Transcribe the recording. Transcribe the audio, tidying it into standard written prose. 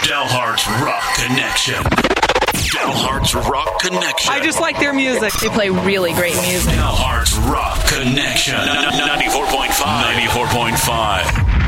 Delhart's Rock Connection. Delhart's Rock Connection. I just like their music. They play really great music. Delhart's Rock Connection. 94.5. 94.5.